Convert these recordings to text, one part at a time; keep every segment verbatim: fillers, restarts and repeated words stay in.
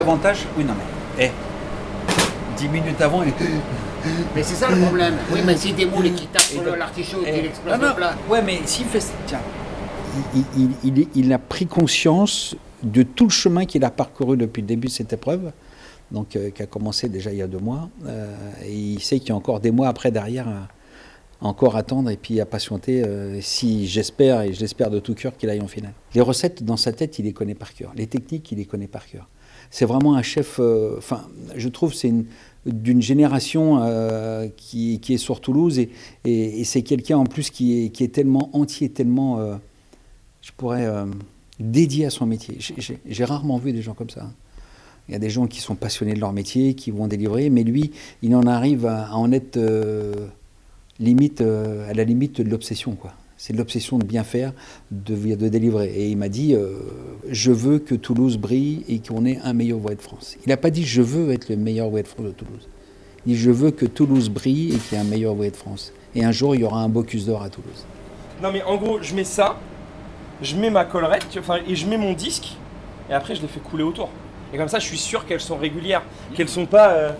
Avantage, oui, non, mais, eh, dix minutes avant, et... Mais c'est ça le problème. Oui, mais si des moules qui tapent sur l'artichaut et qu'il explose non, le plat. Ouais, mais s'il fait... Tiens. Il, il, il, il a pris conscience de tout le chemin qu'il a parcouru depuis le début de cette épreuve, donc euh, qui a commencé déjà il y a deux mois. Euh, et il sait qu'il y a encore des mois après derrière à, à encore attendre et puis à patienter. Euh, si j'espère, et je l'espère de tout cœur, qu'il aille en finale. Les recettes dans sa tête, il les connaît par cœur. Les techniques, il les connaît par cœur. C'est vraiment un chef. Enfin, euh, je trouve c'est une d'une génération euh, qui, qui est sur Toulouse et, et, et c'est quelqu'un en plus qui est, qui est tellement entier, tellement, euh, je pourrais, euh, dédié à son métier. J'ai, j'ai, j'ai rarement vu des gens comme ça. Il y a des gens qui sont passionnés de leur métier, qui vont délivrer, mais lui, il en arrive à, à en être euh, limite, euh, à la limite de l'obsession, quoi. C'est de l'obsession de bien faire, de, de délivrer. Et il m'a dit, euh, je veux que Toulouse brille et qu'on ait un meilleur voilier de France. Il n'a pas dit, je veux être le meilleur voilier de France de Toulouse. Il dit, je veux que Toulouse brille et qu'il y ait un meilleur voilier de France. Et un jour, il y aura un Bocuse d'or à Toulouse. Non mais en gros, je mets ça, je mets ma collerette, enfin, et je mets mon disque, et après je les fais couler autour. Et comme ça, je suis sûr qu'elles sont régulières, qu'elles sont pas... Euh...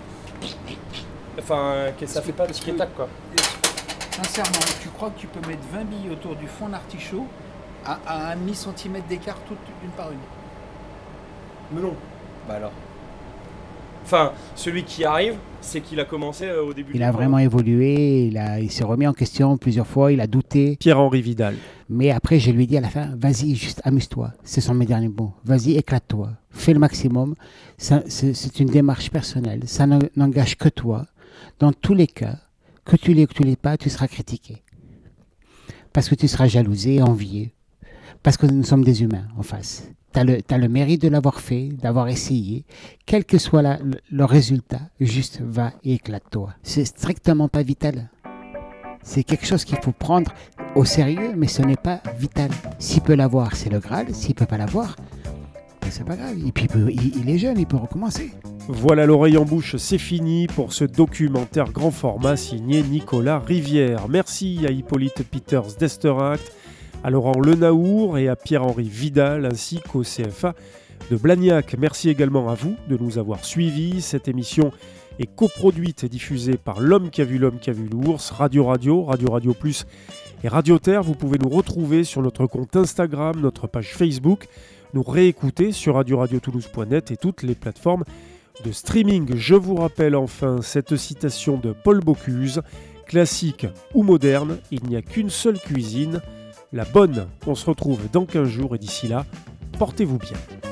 Enfin, que ça fait pas de tic-tac, quoi. Sincèrement, tu crois que tu peux mettre vingt billes autour du fond d'artichaut à, à un demi-centimètre d'écart, toutes une par une? Mais non. Bah alors. Enfin, celui qui arrive, c'est qu'il a commencé euh, au début. Il a vraiment évolué, il, a, il s'est remis en question plusieurs fois, il a douté. Pierre-Henri Vidal. Mais après, je lui ai dit à la fin, vas-y, juste amuse-toi. Ce sont mes derniers mots. Vas-y, éclate-toi. Fais le maximum. Ça, c'est, c'est une démarche personnelle. Ça n'engage que toi. Dans tous les cas, que tu l'aies ou que tu l'aies pas, tu seras critiqué. Parce que tu seras jalousé, envié. Parce que nous sommes des humains en face. Tu as le, t'as le mérite de l'avoir fait, d'avoir essayé. Quel que soit la, le, le résultat, juste va et éclate-toi. C'est strictement pas vital. C'est quelque chose qu'il faut prendre au sérieux, mais ce n'est pas vital. S'il peut l'avoir, c'est le Graal. S'il peut pas l'avoir, ben c'est pas grave. Et puis il, peut, il, il est jeune, il peut recommencer. Voilà, l'oreille en bouche, c'est fini pour ce documentaire grand format signé Nicolas Rivière. Merci à Hippolyte Peters d'Esteract, à Laurent Lenaour et à Pierre-Henri Vidal, ainsi qu'au C F A de Blagnac. Merci également à vous de nous avoir suivis. Cette émission est coproduite et diffusée par L'Homme qui a vu l'Homme qui a vu l'ours, Radio Radio, Radio Radio Plus et Radio Terre. Vous pouvez nous retrouver sur notre compte Instagram, notre page Facebook, nous réécouter sur radio radio toulouse point net et toutes les plateformes de streaming. Je vous rappelle enfin cette citation de Paul Bocuse: classique ou moderne, il n'y a qu'une seule cuisine, la bonne. On se retrouve dans quinze jours et d'ici là, portez-vous bien.